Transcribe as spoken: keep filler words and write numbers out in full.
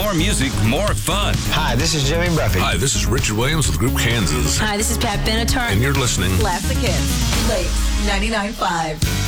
More music, more fun. Hi, this is Jimmy Buffett. Hi, this is Richard Williams with Group Kansas. Hi, this is Pat Benatar. And you're listening. Classic Hits. Late ninety-nine point five.